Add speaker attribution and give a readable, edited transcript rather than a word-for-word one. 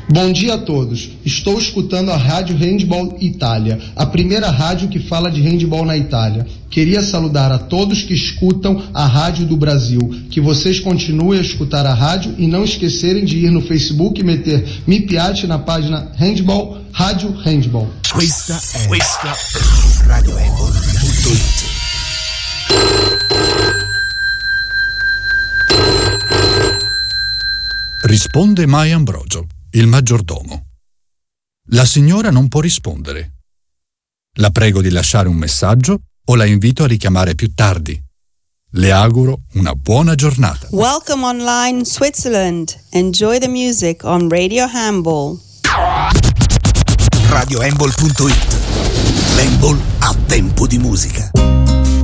Speaker 1: Bom dia a todos. Estou escutando a Rádio Handball Itália, a primeira rádio que fala de handball na Itália. Queria saludar a todos que escutam a Rádio do Brasil, que vocês continuem a escutar a rádio e não esquecerem de ir no Facebook e meter Mi Piace na página Handball, Rádio Handball.
Speaker 2: Questa è radiohandball.it.
Speaker 3: Risponde Mai Ambrogio, il maggiordomo. La signora non può rispondere. La prego di lasciare un messaggio o la invito a richiamare più tardi. Le auguro una buona giornata.
Speaker 4: Welcome online Switzerland. Enjoy the music on Radio Handball.
Speaker 2: radiohandball.it. L'handball a tempo di musica.